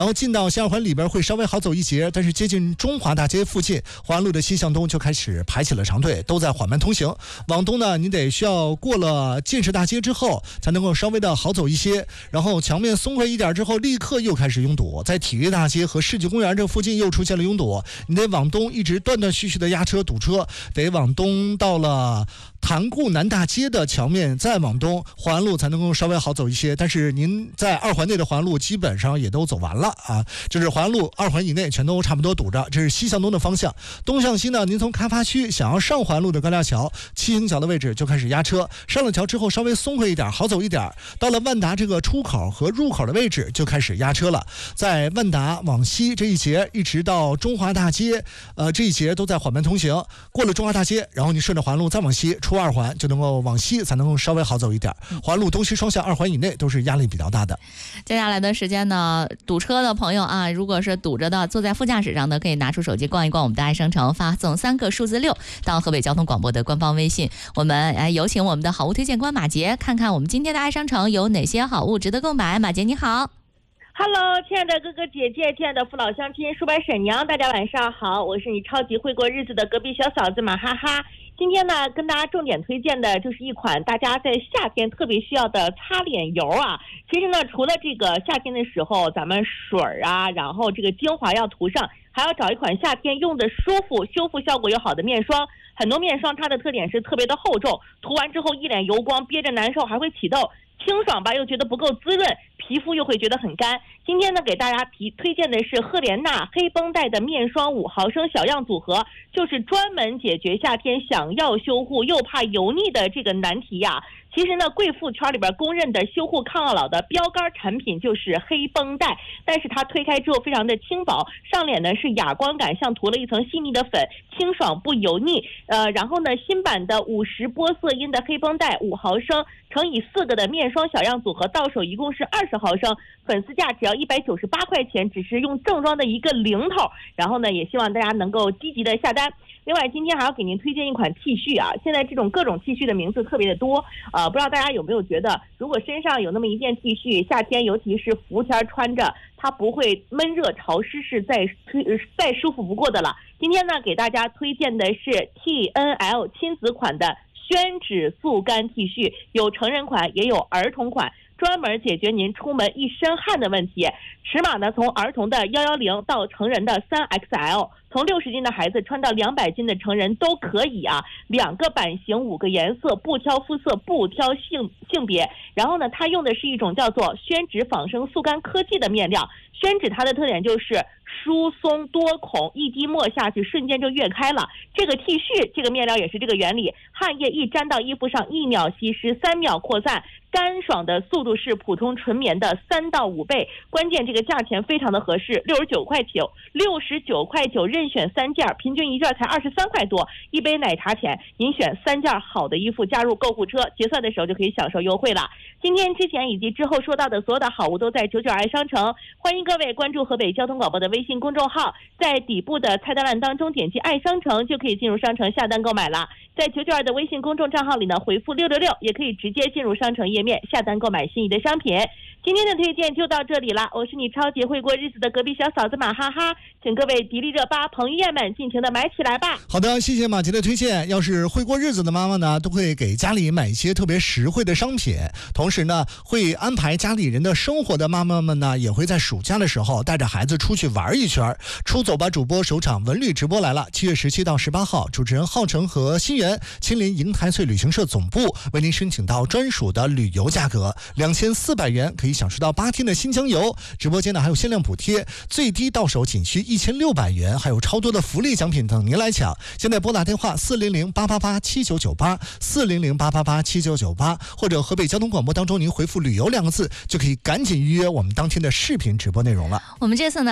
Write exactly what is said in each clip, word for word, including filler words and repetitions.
然后进到西二环里边会稍微好走一截，但是接近中华大街附近，华安路的西向东就开始排起了长队，都在缓慢通行。往东呢，你得需要过了建设大街之后，才能够稍微的好走一些。然后墙面松快一点之后，立刻又开始拥堵，在体育大街和世纪公园这附近又出现了拥堵，你得往东一直断断续续的压车堵车，得往东到了潭固南大街的桥面，再往东华安路才能够稍微好走一些。但是您在二环内的华安路基本上也都走完了啊，就是华安路二环以内全都差不多堵着。这是西向东的方向。东向西呢，您从开发区想要上华安路的高架桥七星桥的位置就开始压车，上了桥之后稍微松快一点，好走一点，到了万达这个出口和入口的位置就开始压车了。在万达往西这一节一直到中华大街，呃，这一节都在缓慢通行。过了中华大街，然后你顺着华安路再往西出二环，就能够往西才能够稍微好走一点。华安路东西双向二环以内都是压力比较大的。 接下来的时间呢，堵车的朋友啊，如果是堵着的，坐在副驾驶上的可以拿出手机逛一逛我们的爱商城，发送三个数字六到河北交通广播的官方微信。我们来有请我们的好物推荐官马杰，看看我们今天的爱商城有哪些好物值得购买。马杰你好。 Hello， 亲爱的哥哥姐姐，亲爱的父老乡亲、叔伯婶娘，大家晚上好，我是你超级会过日子的隔壁小嫂子马哈哈。今天呢，跟大家重点推荐的就是一款大家在夏天特别需要的擦脸油啊。其实呢，除了这个夏天的时候咱们水啊，然后这个精华要涂上，还要找一款夏天用的舒服、修复效果又好的面霜。很多面霜它的特点是特别的厚重，涂完之后一脸油光，憋着难受，还会起痘。清爽吧又觉得不够滋润，皮肤又会觉得很干。今天呢，给大家提推荐的是赫莲娜黑绷带的面霜五毫升小样组合，就是专门解决夏天想要修护又怕油腻的这个难题呀、啊。其实呢，贵妇圈里边公认的修护抗老的标杆产品就是黑绷带，但是它推开之后非常的轻薄，上脸呢是哑光感，像涂了一层细腻的粉，清爽不油腻。呃，然后呢，新版的五十波色因的黑绷带五毫升乘以四个的面霜小样组合，到手一共是二十毫升，粉丝价只要一百九十八块钱，只是用正装的一个零头。然后呢，也希望大家能够积极的下单。另外，今天还要给您推荐一款 T 恤啊，现在这种各种 T 恤的名字特别的多啊、呃，不知道大家有没有觉得，如果身上有那么一件 T 恤，夏天尤其是伏天穿着，它不会闷热潮湿，是再推再舒服不过的了。今天呢，给大家推荐的是 T N L 亲子款的宣纸速干 T 恤，有成人款也有儿童款，专门解决您出门一身汗的问题。尺码呢，从儿童的一一零到成人的 三 X L， 从六十斤的孩子穿到两百斤的成人都可以啊。两个版型，五个颜色，不挑肤色，不挑性性别。然后呢，它用的是一种叫做宣纸仿生速干科技的面料。宣纸它的特点就是疏松多孔，一滴墨下去瞬间就跃开了。这个 T 恤这个面料也是这个原理，汗液一沾到衣服上，一秒吸湿，三秒扩散，干爽的速度是普通纯棉的三到五倍。关键这个价钱非常的合适，六十九块九，六十九块九任选三件，平均一件才二十三块多，一杯奶茶钱，您选三件好的衣服加入购物车，结算的时候就可以享受优惠了。今天之前以及之后说到的所有的好物都在九九爱商城，欢迎各位关注河北交通广播的微信公众号，在底部的菜单栏当中点击爱商城就可以进入商城下单购买了。在九九二的微信公众账号里呢，回复六六六也可以直接进入商城页面下单购买心仪的商品。今天的推荐就到这里了，我是你超级会过日子的隔壁小嫂子马哈哈，请各位迪丽热巴、彭于晏们尽情的买起来吧。 好的，谢谢马杰的推荐。要是会过日子的妈妈呢，都会给家里买一些特别实惠的商品，同时呢，会安排家里人的生活的妈妈们呢，也会在暑假的时候带着孩子出去玩一圈。出走吧主播首场文旅直播来了，七月十七到十八号，主持人浩成和新源亲临银台翠旅行社总部，为您申请到专属的旅游价格两千四百元，可以享受到八天的新疆游。直播间呢还有限量补贴，最低到手仅需一千六百元，还有超多的福利奖品等您来抢。现在拨打电话四零零八八八七九九八四零零八八八七九九八，或者河北交通广播当中您回复旅游两个字，就可以赶紧预约我们当天的视频直播内容了。 我们这次呢特意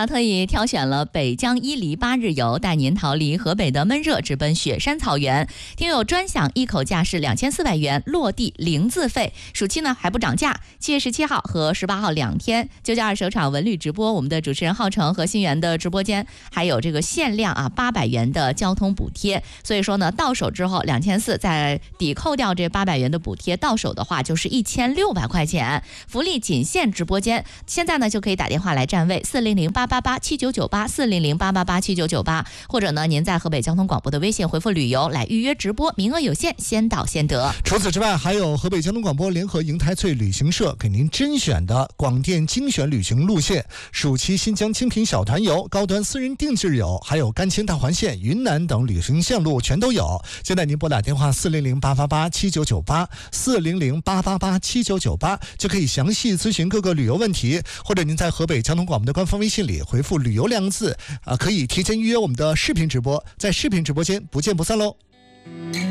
挑选了北疆伊犁八日游，带您逃离河北的闷热，直奔雪山草原。听友专享一口价是两千四百元，落地零自费。暑期呢还不涨价，七月十七号和十八号两天，九九二首场文旅直播，我们的主持人浩成和新源的直播间还有这个限量啊八百元的交通补贴。所以说呢，到手之后两千四，再抵扣掉这八百元的补贴，到手的话就是一千六百块钱，福利仅限直播间。现在呢就可以打电话来占位，四零零八八八七九九八，四零零八八八七九九八，或者呢您在河北交通广播的微信回复旅游来预约直播，名额有限，先到先得。 除此之外，还有河北交通广播联合银泰翠旅行社给您甄选的广电精选旅行路线，暑期新疆精品小团游、高端私人定制游，还有甘青大环线、云南等旅行线路全都有。现在您拨打电话四零零八八八七九九八，四零零八八八七九九八就可以详细咨询各个旅游问题，或者您在河北交通广播的官方微信里回复旅游两个字啊，可以提前预约我们的视频直播，在视频直播间不见不散喽。